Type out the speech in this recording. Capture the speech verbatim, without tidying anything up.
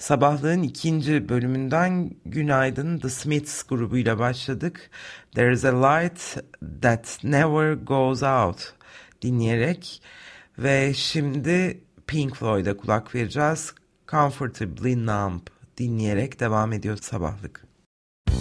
Sabahlığın ikinci bölümünden günaydın. The Smiths grubuyla başladık. There's a light that never goes out dinleyerek ve şimdi Pink Floyd'a kulak vereceğiz. Comfortably Numb dinleyerek devam ediyor sabahlık.